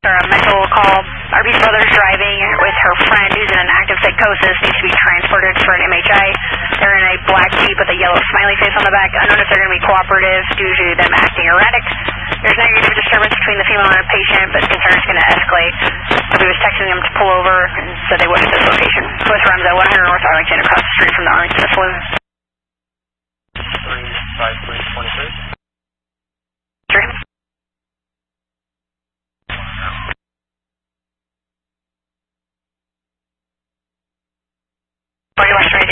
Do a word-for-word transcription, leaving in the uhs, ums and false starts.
A medical call. R B's brother's driving with her friend who's in an active psychosis, needs to be transported for an M H I. They're in a black Jeep with a yellow smiley face on the back. Unknown if they're going to be cooperative due to them acting erratic. There's negative disturbance between the female and the patient, but concern is going to escalate. So we was texting them to pull over and said they wouldn't to this location. Swiss runs at one hundred North Arlington across the street from the Arlington Saloon. three five three twenty-three. Dream.